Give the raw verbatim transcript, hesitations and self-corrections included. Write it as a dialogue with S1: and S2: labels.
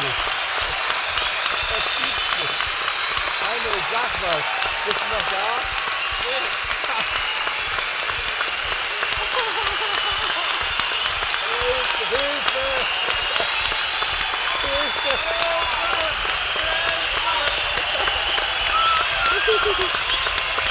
S1: nicht. Das gibt's nicht. Heinrich, sag was. Bist du noch da? Hilfe! Hilfe! Hilfe!